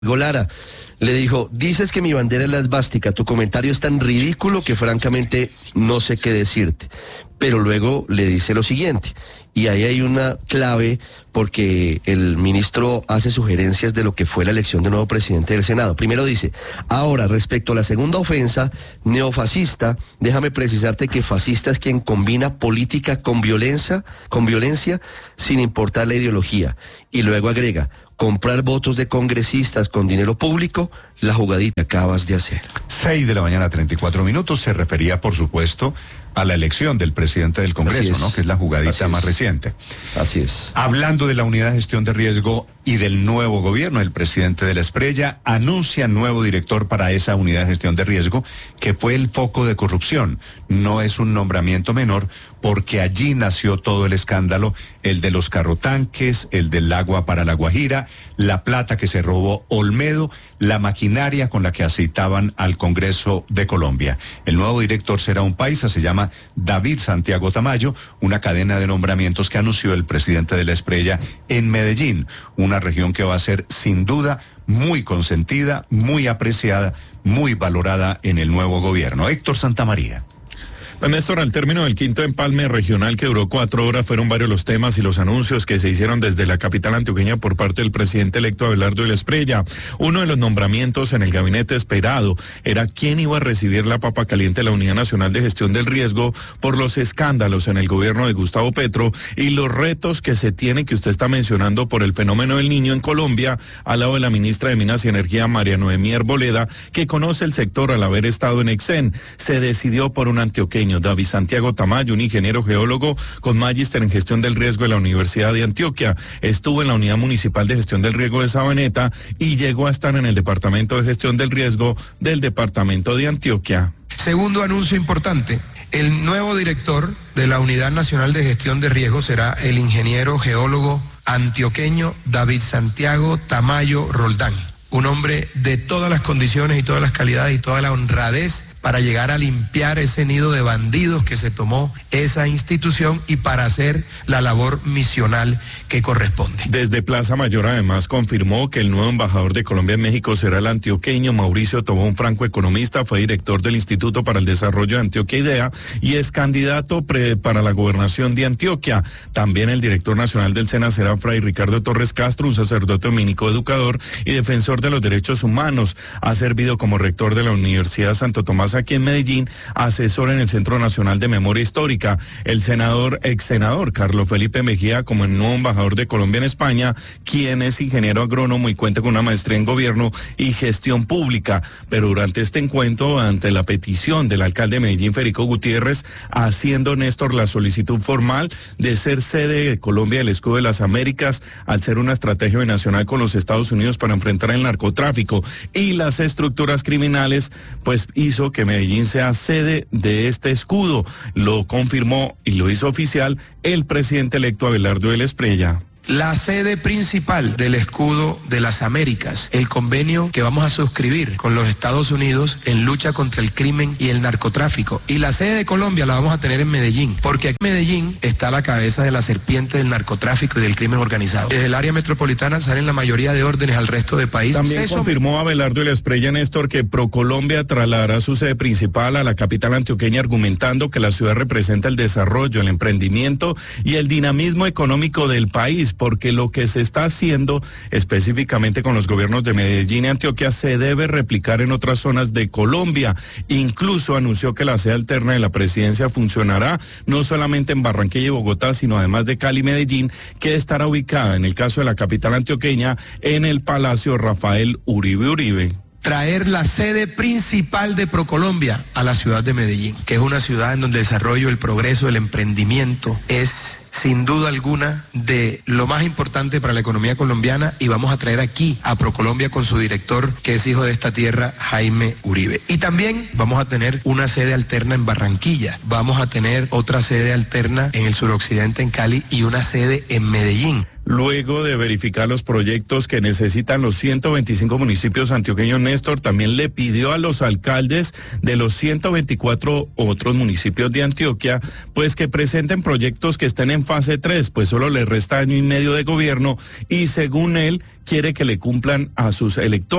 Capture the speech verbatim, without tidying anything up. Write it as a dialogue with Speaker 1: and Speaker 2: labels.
Speaker 1: Lara le dijo, dices que mi bandera es la esvástica, tu comentario es tan ridículo que francamente no sé qué decirte. Pero luego le dice lo siguiente, y ahí hay una clave porque el ministro hace sugerencias de lo que fue la elección del nuevo presidente del Senado. Primero dice, ahora respecto a la segunda ofensa, neofascista, déjame precisarte que fascista es quien combina política con violencia, con violencia sin importar la ideología. Y luego agrega, comprar votos de congresistas con dinero público, la jugadita que acabas de hacer.
Speaker 2: Seis de la mañana, treinta y cuatro minutos, se refería, por supuesto, a la elección del presidente del Congreso, ¿no? Que es la jugadita más reciente.
Speaker 1: Así es.
Speaker 2: Hablando de la unidad de gestión de riesgo y del nuevo gobierno, el presidente de la Esprella anuncia nuevo director para esa unidad de gestión de riesgo, que fue el foco de corrupción. No es un nombramiento menor, porque allí nació todo el escándalo, el de los carrotanques, el del agua para La Guajira, la plata que se robó Olmedo, la maquinaria con la que aceitaban al Congreso de Colombia. El nuevo director será un paisa, se llama David Santiago Tamayo, una cadena de nombramientos que anunció el presidente de la Esprella en Medellín, una región que va a ser sin duda muy consentida, muy apreciada, muy valorada en el nuevo gobierno. Héctor Santamaría.
Speaker 3: Néstor, al término del quinto empalme regional que duró cuatro horas, fueron varios los temas y los anuncios que se hicieron desde la capital antioqueña por parte del presidente electo Abelardo de la Esprella. Uno de los nombramientos en el gabinete esperado era quién iba a recibir la papa caliente de la Unidad Nacional de Gestión del Riesgo por los escándalos en el gobierno de Gustavo Petro y los retos que se tienen, que usted está mencionando, por el fenómeno del niño en Colombia, al lado de la ministra de Minas y Energía, María Noemí Arboleda, que conoce el sector al haber estado en Exen. Se decidió por un antioqueño, David Santiago Tamayo, un ingeniero geólogo con magíster en gestión del riesgo de la Universidad de Antioquia. Estuvo en la Unidad Municipal de Gestión del Riesgo de Sabaneta y llegó a estar en el Departamento de Gestión del Riesgo del Departamento de Antioquia.
Speaker 4: Segundo anuncio importante, el nuevo director de la Unidad Nacional de Gestión de Riesgo será el ingeniero geólogo antioqueño David Santiago Tamayo Roldán, un hombre de todas las condiciones y todas las calidades y toda la honradez para llegar a limpiar ese nido de bandidos que se tomó esa institución y para hacer la labor misional que corresponde.
Speaker 3: Desde Plaza Mayor además confirmó que el nuevo embajador de Colombia en México será el antioqueño Mauricio Tobón Franco, economista, fue director del Instituto para el Desarrollo de Antioquia IDEA y es candidato pre para la gobernación de Antioquia. También el director nacional del SENA será Fray Ricardo Torres Castro, un sacerdote dominico educador y defensor de los derechos humanos. Ha servido como rector de la Universidad Santo Tomás aquí en Medellín, asesor en el Centro Nacional de Memoria Histórica. El senador, ex senador Carlos Felipe Mejía como el nuevo embajador de Colombia en España, quien es ingeniero agrónomo y cuenta con una maestría en gobierno y gestión pública. Pero durante este encuentro, ante la petición del alcalde de Medellín, Federico Gutiérrez, haciendo Néstor la solicitud formal de ser sede de Colombia del Escudo de las Américas, al ser una estrategia binacional con los Estados Unidos para enfrentar el narcotráfico y las estructuras criminales, pues hizo que Medellín sea sede de este escudo. Lo confirmó y lo hizo oficial el presidente electo Abelardo de la Esprella.
Speaker 4: La sede principal del Escudo de las Américas, el convenio que vamos a suscribir con los Estados Unidos en lucha contra el crimen y el narcotráfico. Y la sede de Colombia la vamos a tener en Medellín, porque aquí en Medellín está la cabeza de la serpiente del narcotráfico y del crimen organizado. Desde el área metropolitana salen la mayoría de órdenes al resto del país.
Speaker 3: También
Speaker 4: Eso...
Speaker 3: confirmó Abelardo de la Esprella, Néstor, que ProColombia trasladará su sede principal a la capital antioqueña, argumentando que la ciudad representa el desarrollo, el emprendimiento y el dinamismo económico del país, porque lo que se está haciendo específicamente con los gobiernos de Medellín y Antioquia se debe replicar en otras zonas de Colombia. Incluso anunció que la sede alterna de la presidencia funcionará no solamente en Barranquilla y Bogotá, sino además de Cali y Medellín, que estará ubicada, en el caso de la capital antioqueña, en el Palacio Rafael Uribe Uribe.
Speaker 4: Traer la sede principal de ProColombia a la ciudad de Medellín, que es una ciudad en donde el desarrollo, el progreso, el emprendimiento es sin duda alguna de lo más importante para la economía colombiana, y vamos a traer aquí a ProColombia con su director, que es hijo de esta tierra, Jaime Uribe. Y también vamos a tener una sede alterna en Barranquilla, vamos a tener otra sede alterna en el suroccidente, en Cali, y una sede en Medellín.
Speaker 3: Luego de verificar los proyectos que necesitan los ciento veinticinco municipios antioqueños, Néstor también le pidió a los alcaldes de los ciento veinticuatro otros municipios de Antioquia, pues que presenten proyectos que estén en fase tres, pues solo les resta año y medio de gobierno y según él quiere que le cumplan a sus electores.